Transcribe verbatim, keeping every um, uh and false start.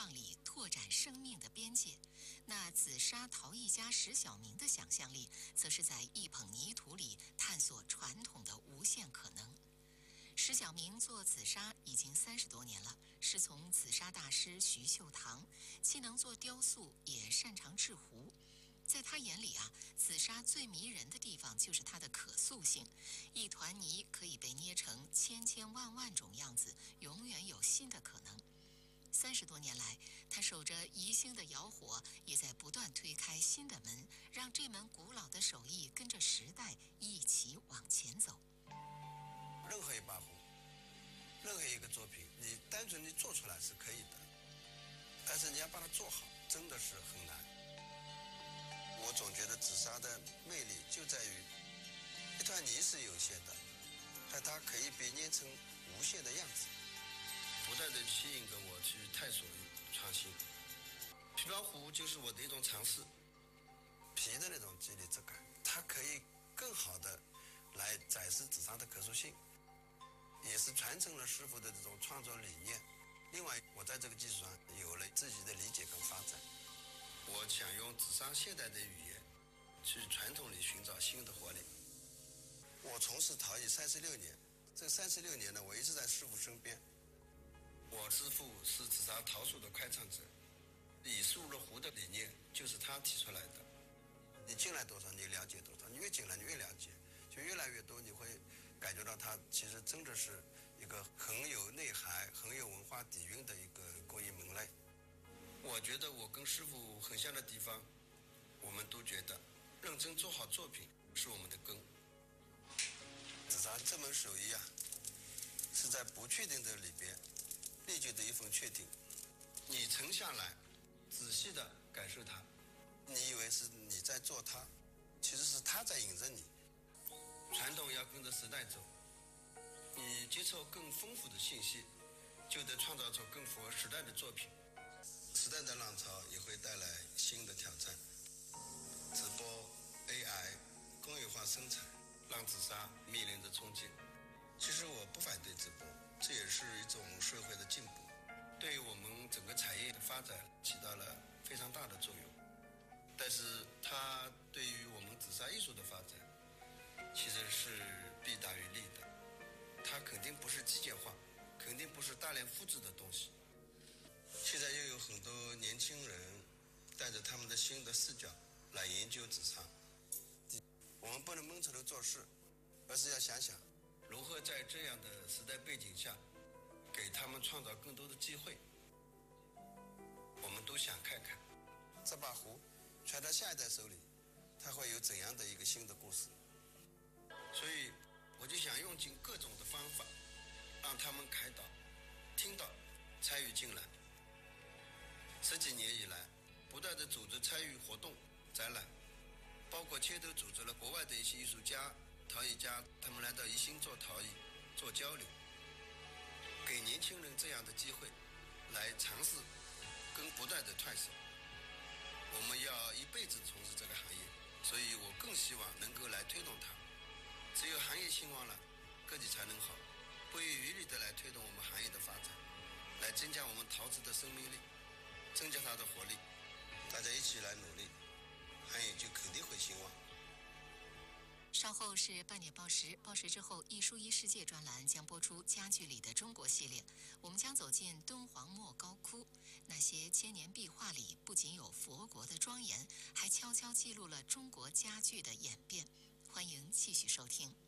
望里拓展生命的边界，那紫砂陶艺家石晓明的想象力，则是在一捧泥土里探索传统的无限可能。石晓明做紫砂已经三十多年了，师从紫砂大师徐秀堂，既能做雕塑，也擅长制壶。在他眼里啊，紫砂最迷人的地方就是它的可塑性，一团泥可以被捏成千千万万种样子，永远有新的可能。三十多年来，他守着宜兴的窑火，也在不断推开新的门，让这门古老的手艺跟着时代一起往前走。 任何一把壶，任何一个作品，你单纯的做出来是可以的，但是你要把它做好，真的是很难。我总觉得紫砂的魅力就在于，一团泥是有限的，但它可以被捏成无限的样子，不断的吸引着我去探索创新。皮包壶就是我的一种尝试，皮的那种肌理质感，它可以更好的来展示紫砂的可塑性，也是传承了师傅的这种创作理念。另外，我在这个基础上有了自己的理解跟发展。我想用紫砂现代的语言，去传统里寻找新的活力。我从事陶艺三十六年，这三十六年呢，我一直在师傅身边。我师傅是紫砂陶术的开创者，以素入壶的理念就是他提出来的。你进来多少，你了解多少，你越进来你越了解，就越来越多，你会感觉到它其实真的是一个很有内涵、很有文化底蕴的一个工艺门类。我觉得我跟师傅很像的地方，我们都觉得认真做好作品是我们的根。紫砂这门手艺啊，是在不确定的里边练就的一份确定。你沉下来，仔细的感受它，你以为是你在做它，其实是它在引着你。传统要跟着时代走，你接受更丰富的信息，就得创造出更符合时代的作品。时代的浪潮也会带来新的挑战，直播、A I、工业化生产，让紫砂面临着冲击。其实我不反对直播，这也是一种社会的进步，对于我们整个产业的发展起到了非常大的作用。但是它对于我们紫砂艺术的发展，其实是弊大于利的。它肯定不是机械化，肯定不是大量复制的东西。现在又有很多年轻人带着他们的新的视角来研究紫砂。我们不能闷头头做事，而是要想想如何在这样的时代背景下给他们创造更多的机会。我们都想看看这把壶传到下一代手里，它会有怎样的一个新的故事。所以我就想用尽各种的方法，让他们开导、听到、参与进来。十几年以来，不断的组织参与活动、展览，包括牵头组织了国外的一些艺术家、陶艺家，他们来到宜兴做陶艺、做交流，给年轻人这样的机会，来尝试跟不断的探索。我们要一辈子从事这个行业，所以我更希望能够来推动它。只有行业兴旺了，个体才能好，不遗余力的来推动我们行业的发展，来增加我们陶瓷的生命力，增加它的活力。大家一起来努力，行业就肯定会兴旺。 稍后是半点报时，报时之后，艺术一世界专栏将播出家具里的中国系列。我们将走进敦煌莫高窟，那些千年壁画里不仅有佛国的庄严，还悄悄记录了中国家具的演变。欢迎继续收听。